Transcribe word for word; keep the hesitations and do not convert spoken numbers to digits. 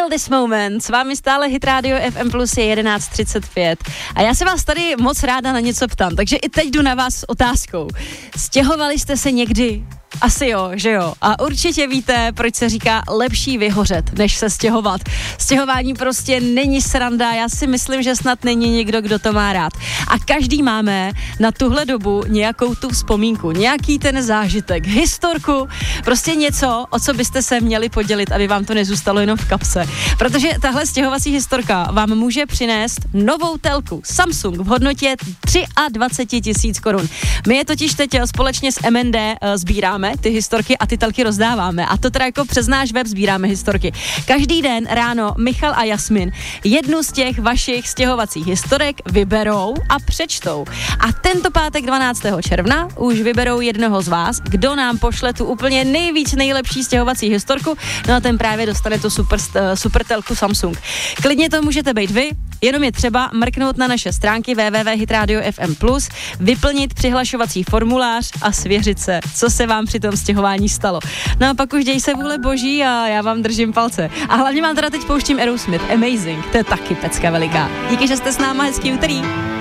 Feel This Moment. S vámi stále Hit Radio F M plus je jedenáct třicet pět. A já se vás tady moc ráda na něco ptám, takže i teď jdu na vás s otázkou. Stěhovali jste se někdy? Asi jo, že jo. A určitě víte, proč se říká lepší vyhořet, než se stěhovat. Stěhování prostě není sranda, já si myslím, že snad není nikdo, kdo to má rád. A každý máme na tuhle dobu nějakou tu vzpomínku, nějaký ten zážitek, historku, prostě něco, o co byste se měli podělit, aby vám to nezůstalo jenom v kapse. Protože tahle stěhovací historka vám může přinést novou telku Samsung v hodnotě dvacet tři tisíc korun. My je totiž teď společně s M N D sbíráme ty historky a ty telky rozdáváme. A to teda jako přes náš web sbíráme historky. Každý den ráno Michal a Jasmin jednu z těch vašich stěhovacích historek vyberou a přečtou. A tento pátek dvanáctého června už vyberou jednoho z vás, kdo nám pošle tu úplně nejvíc nejlepší stěhovací historku, no a ten právě dostane tu super, super telku Samsung. Klidně to můžete být vy, jenom je třeba mrknout na naše stránky w w w tečka hit radio f m plus, vyplnit přihlašovací formulář a svěřit se, co se vám při tom stěhování stalo. No a pak už děj se vůle boží a já vám držím palce. A hlavně vám teda teď pouštím Aerosmith, Amazing, to je taky pecka veliká. Díky, že jste s náma, hezký úterý.